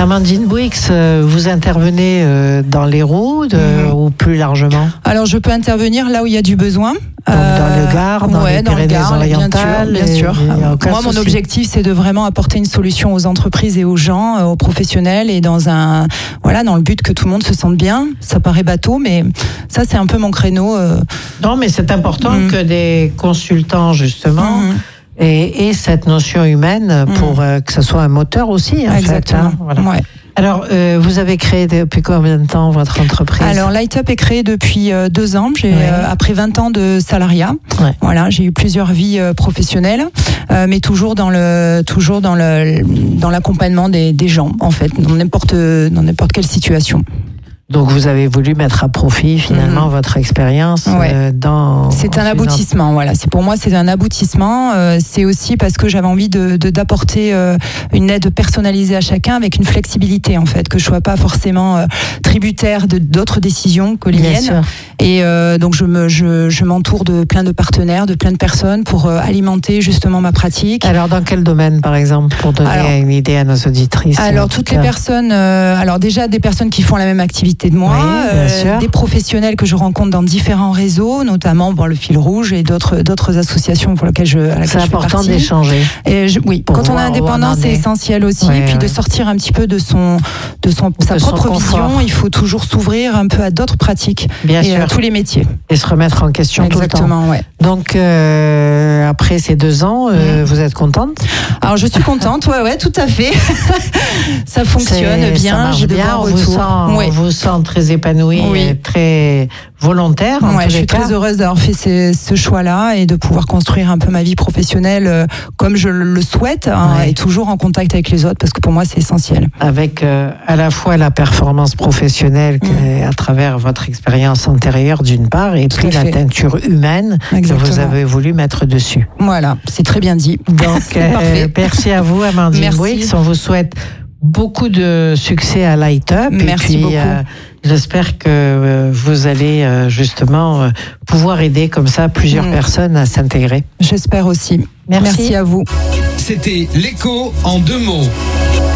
Amandine Bouix, vous intervenez dans l'Hérault ou plus largement? Alors je peux intervenir là où il y a du besoin. Donc dans le Gard, dans les Pyrénées-Orientales, bien sûr. Moi, mon objectif, c'est de vraiment apporter une solution aux entreprises et aux gens, aux professionnels, et dans le but que tout le monde se sente bien. Ça paraît bateau, mais ça, c'est un peu mon créneau. Non, mais c'est important que des consultants, justement, aient cette notion humaine pour que ce soit un moteur aussi, en Exactement. fait. Voilà. Ouais. Alors, vous avez créé depuis combien de temps votre entreprise? Alors, Light Up est créé depuis 2 ans. Après 20 ans de salariat. Ouais. Voilà, j'ai eu plusieurs vies professionnelles, mais toujours dans l'accompagnement des gens, en fait, dans n'importe quelle situation. Donc vous avez voulu mettre à profit finalement votre expérience dans... C'est un aboutissement, voilà. Pour moi, c'est un aboutissement. C'est aussi parce que j'avais envie d'apporter une aide personnalisée à chacun avec une flexibilité, en fait, que je sois pas forcément tributaire d'autres décisions que les miennes. Et donc je m'entoure de plein de partenaires, de plein de personnes pour alimenter justement ma pratique. Alors dans quel domaine, par exemple, pour donner une idée à nos auditrices? Alors toutes les personnes, déjà des personnes qui font la même activité de moi, des professionnels que je rencontre dans différents réseaux, notamment le Fil Rouge et d'autres associations pour lesquelles je fais partie. C'est important d'échanger. Quand on est indépendant, c'est essentiel aussi. Et puis de sortir un petit peu de sa propre vision, il faut toujours s'ouvrir un peu à d'autres pratiques et à tous les métiers. Et se remettre en question tout le temps. Exactement, ouais. Donc après ces 2 ans, vous êtes contente? Alors je suis contente, ouais, tout à fait. Ça fonctionne bien, j'ai de bons retours. On vous sent très épanouie, et très volontaire. Je suis très heureuse d'avoir fait ce choix-là et de pouvoir construire un peu ma vie professionnelle comme je le souhaite, et toujours en contact avec les autres, parce que pour moi c'est essentiel. Avec à la fois la performance professionnelle à travers votre expérience antérieure d'une part, et puis la teinture humaine que vous avez voulu mettre dessus. Voilà, c'est très bien dit. Donc merci à vous, Amandine Bouix. On vous souhaite beaucoup de succès à Light Up. Merci beaucoup. J'espère que vous allez justement pouvoir aider comme ça plusieurs personnes à s'intégrer. J'espère aussi. Merci à vous. C'était l'écho en 2 mots.